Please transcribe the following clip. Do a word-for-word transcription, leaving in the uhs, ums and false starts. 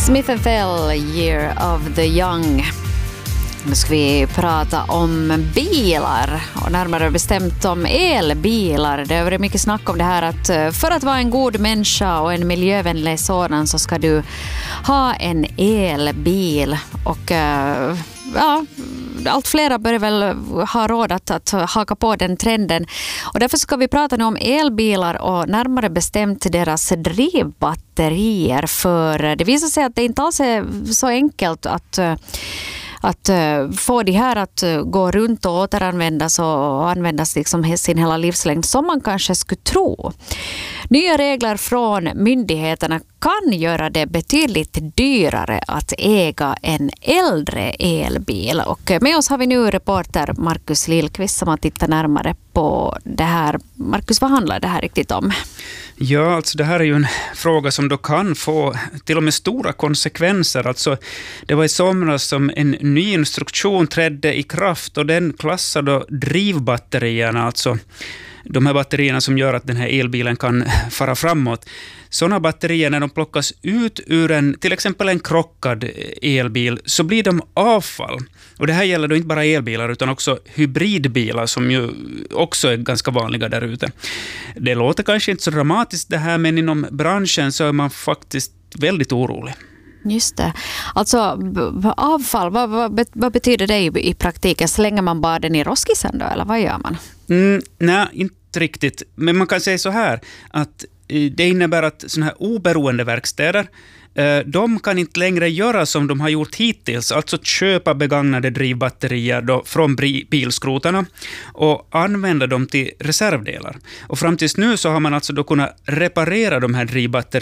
Smith and Fell, Year of the Young. Nu ska vi prata om bilar och närmare bestämt om elbilar. Det har varit mycket snack om det här att för att vara en god människa och en miljövänlig sådan så ska du ha en elbil. Och ja, allt flera börjar väl ha råd att, att haka på den trenden. Och därför ska vi prata nu om elbilar och närmare bestämt deras drivbatterier. För det visar sig att det inte alls är så enkelt att att uh, få de här att uh, gå runt och återanvändas och användas liksom sin hela livslängd som man kanske skulle tro. Nya regler från myndigheterna kan göra det betydligt dyrare att äga en äldre elbil. Och med oss har vi nu reporter Markus Lillqvist som har tittat närmare på det här. Markus, vad handlar det här riktigt om? Ja, alltså det här är ju en fråga som då kan få till och med stora konsekvenser. Alltså, det var i somras som en ny instruktion trädde i kraft och den klassar då drivbatterierna, alltså de här batterierna som gör att den här elbilen kan fara framåt. Sådana batterier, när de plockas ut ur en, till exempel en krockad elbil, så blir de avfall. Och det här gäller då inte bara elbilar utan också hybridbilar som ju också är ganska vanliga där ute. Det låter kanske inte så dramatiskt det här, men inom branschen så är man faktiskt väldigt orolig. Just det. Alltså avfall, vad, vad, vad betyder det i, i praktiken? Slänger man bara den i roskisen då, eller vad gör man? Mm, nej, inte riktigt. Men man kan säga så här, att det innebär att såna här oberoende verkstäder, de kan inte längre göra som de har gjort hittills, alltså köpa begagnade drivbatterier då från bilskrotarna och använda dem till reservdelar. Och fram tills nu så har man alltså då kunnat reparera de här drivbatterierna